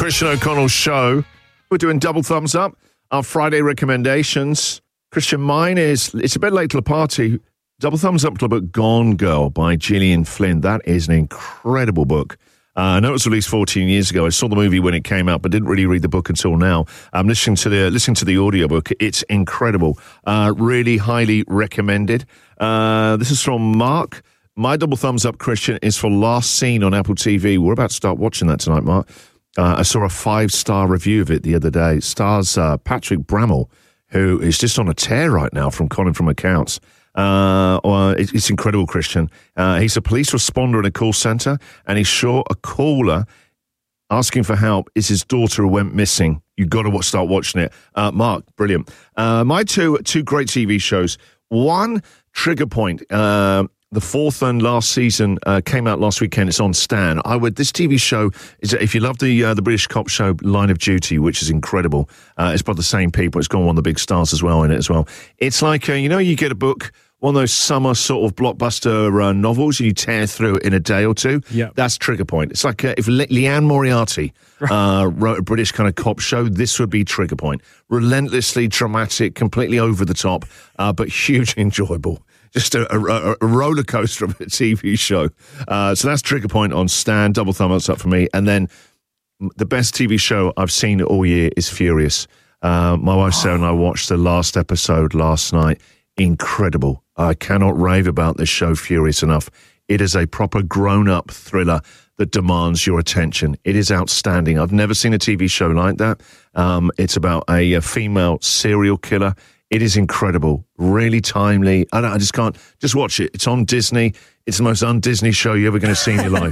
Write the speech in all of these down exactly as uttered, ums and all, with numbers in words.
Christian O'Connell Show. We're doing double thumbs up, our Friday recommendations. Christian, mine is, it's a bit late to the party, double thumbs up to the book Gone Girl by Gillian Flynn. That is an incredible book. Uh, I know it was released fourteen years ago. I saw the movie when it came out, but didn't really read the book until now. I'm listening to the listening to the audiobook. It's incredible. Uh, really highly recommended. Uh, this is from Mark. My double thumbs up, Christian, is for Last Scene on Apple T V. We're about to start watching that tonight, Mark. Uh, I saw a five-star review of it the other day. It stars uh, Patrick Brammall, who is just on a tear right now from Colin from Accounts. Uh, well, it's, it's incredible, Christian. Uh, he's a police responder in a call centre, and he's sure a caller asking for help is his daughter who went missing. You've got to start watching it. Uh, Mark, brilliant. Uh, my two two great T V shows. One, Trigger Point. Uh, the fourth and last season uh, came out last weekend. It's on Stan. I would. This T V show is, if you love the uh, the British cop show Line of Duty, which is incredible. Uh, it's by the same people. It's got one of the big stars as well in it as well. It's like uh, you know, you get a book, one of those summer sort of blockbuster uh, novels, and you tear through it in a day or two. Yeah, that's Trigger Point. It's like uh, if Le- Leanne Moriarty uh, wrote a British kind of cop show, this would be Trigger Point. Relentlessly dramatic, completely over the top, uh, but hugely enjoyable. Just a, a, a roller coaster of a T V show. Uh, so that's Trigger Point on Stan. Double thumbs up for me. And then the best T V show I've seen all year is Furious. Uh, my wife Sarah and I watched the last episode last night. Incredible. I cannot rave about this show, Furious, enough. It is a proper grown-up thriller that demands your attention. It is outstanding. I've never seen a T V show like that. Um, it's about a, a female serial killer. It is incredible, really timely. I, don't, I just can't, just watch it. It's on Disney. It's the most un-Disney show you're ever going to see in your life.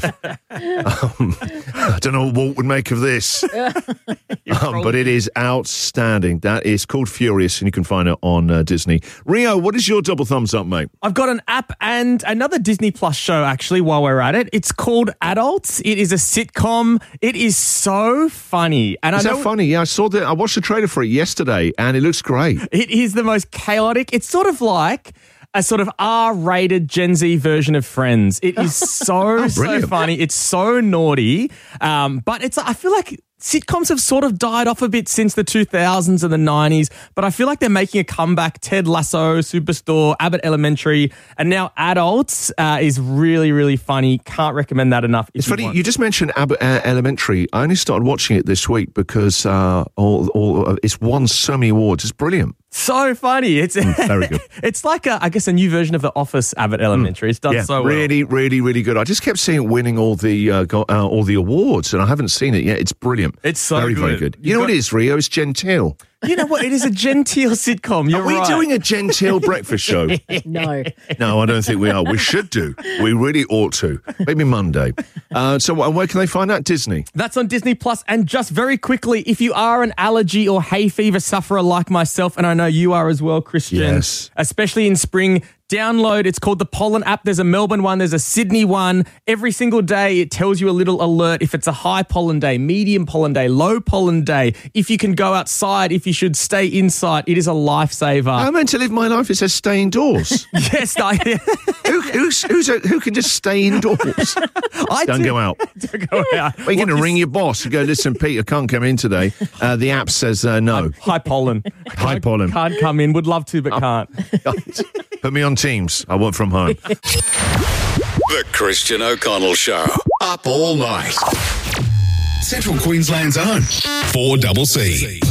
um, I don't know what Walt would make of this, um, but it is outstanding. That is called Furious, and you can find it on uh, Disney. Rio, what is your double thumbs up, mate? I've got an app and another Disney Plus show, actually, while we're at it. It's called Adults. It is a sitcom. It is so funny. And is I know that funny? Yeah, I saw the, I watched the trailer for it yesterday, and it looks great. It is the most chaotic. It's sort of like a sort of R-rated Gen Z version of Friends. It is so, oh, so funny. It's so naughty. Um, but it's, I feel like sitcoms have sort of died off a bit since the two thousands and the nineties, but I feel like they're making a comeback. Ted Lasso, Superstore, Abbott Elementary, and now Adults uh, is really, really funny. Can't recommend that enough. It's funny, want. You just mentioned Abbott uh, Elementary. I only started watching it this week because uh, all, all, uh, it's won so many awards. It's brilliant. So funny. It's mm, very good. It's like, a, I guess, a new version of The Office, Abbott Elementary. Mm. It's done yeah, so well. Really, really, really good. I just kept seeing it winning all the uh, go, uh, all the awards, and I haven't seen it yet. It's brilliant. It's so very, good. very good. You, you know got- what it is, Rio? It's genteel. You know what? It is a genteel sitcom. You're Are we right. doing a genteel breakfast show? No. No, I don't think we are. We should do. We really ought to. Maybe Monday. Uh, so where can they find out? Disney? That's on Disney Plus. And just very quickly, if you are an allergy or hay fever sufferer like myself, and I know you are as well, Christian, yes. especially in spring, download. It's called the Pollen app. There's a Melbourne one. There's a Sydney one. Every single day, it tells you a little alert if it's a high pollen day, medium pollen day, low pollen day, if you can go outside, if you should stay inside. It is a lifesaver. I'm meant to live my life. It says stay indoors. Yes. I, who, who's, who's a, who can just stay indoors? I Don't do, go out. Don't go out. Are you going to ring your boss and go, listen, Pete, I can't come in today. Uh, the app says uh, no. High pollen. High pollen. Can't come in. Would love to, but can't. Put me on Teams. I work from home. The Christian O'Connell Show. Up all night. Central Queensland's own four C C.